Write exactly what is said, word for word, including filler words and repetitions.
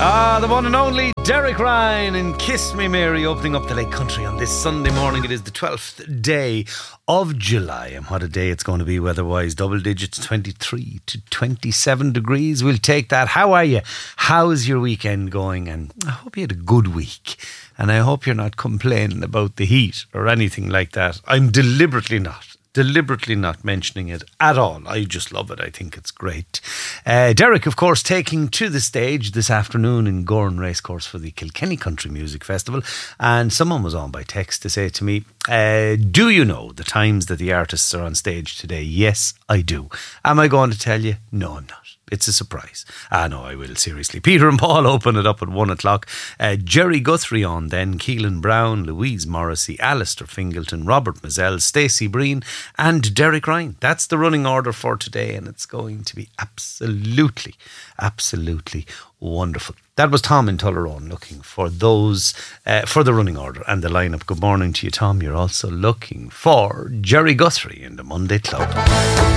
Ah, the one and only Derek Ryan and Kiss Me Mary opening up the Lake Country on this Sunday morning. It is the twelfth day of July, and what a day it's going to be weather-wise. Double digits, twenty-three to twenty-seven degrees. We'll take that. How are you? How's your weekend going? And I hope you had a good week. And I hope you're not complaining about the heat or anything like that. I'm deliberately not. Deliberately not mentioning it at all. I just love it. I think it's great. Uh, Derek, of course, taking to the stage this afternoon in Gowran Racecourse for the Kilkenny Country Music Festival. And someone was on by text to say to me, uh, do you know the times that the artists are on stage today? Yes, I do. Am I going to tell you? No, I'm not. It's a surprise. Ah, no, I will, seriously. Peter and Paul open it up at one o'clock. Uh, Jerry Guthrie on then, Keelan Brown, Louise Morrissey, Alistair Fingleton, Robert Mazzell, Stacey Breen and Derek Ryan. That's the running order for today, and it's going to be absolutely, absolutely wonderful. That was Tom in Tullaroan looking for those, uh, for the running order and the lineup. Good morning to you, Tom. You're also looking for Jerry Guthrie in the Monday Club.